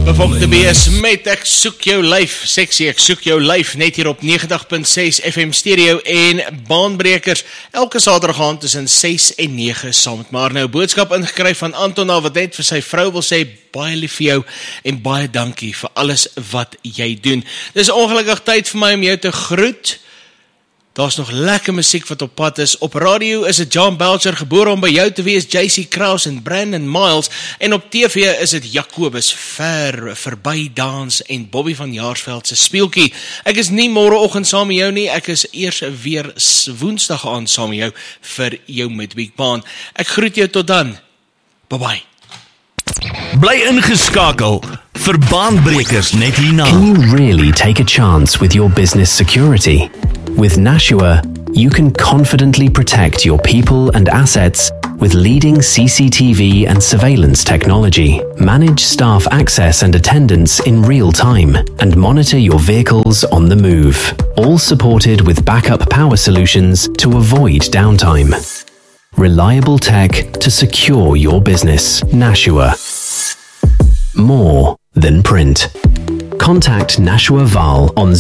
Of ook te wees met Ek soek jou lyf, seksie Ek soek jou lyf, net hier op 90.6 FM stereo en baanbrekers, elke saterdag aand tussen 6 en 9 saam met maar nou boodskap ingekry van Antona wat net vir sy vrou wil sê, baie lief vir jou en baie dankie vir alles wat jy doen. Dis ongelukkig tyd vir my om jou te groet. Daar's nog lekker musiek wat op pad is. Op radio is dit John Belcher, gebore om by jou te wees, JC Kraus en Brandon Miles, en op TV is dit Jacobus Ver, Verby Dans en Bobby van Jaarsveld se speeltjie. Ek is nie môreoggend saam met jou nie, ek is eers weer woensdag aan saam met jou vir jou midweekbaan. Ek groet jou tot dan. Bye bye. Bly ingeskakel vir baanbrekers net hierna. Can you really take a chance with your business security? With Nashua, you can confidently protect your people and assets with leading CCTV and surveillance technology. Manage staff access and attendance in real time and monitor your vehicles on the move. All supported with backup power solutions to avoid downtime. Reliable tech to secure your business. Nashua. More than print. Contact Nashua Val on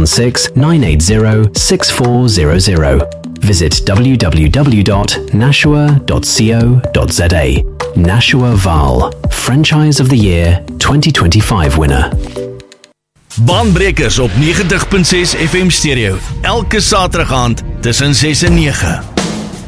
016-980-6400. Visit www.nashua.co.za. Nashua Val, Franchise of the Year 2025 winner. Baanbrekers op 90.6 FM stereo, elke saterdag aand tussen 6 en 9.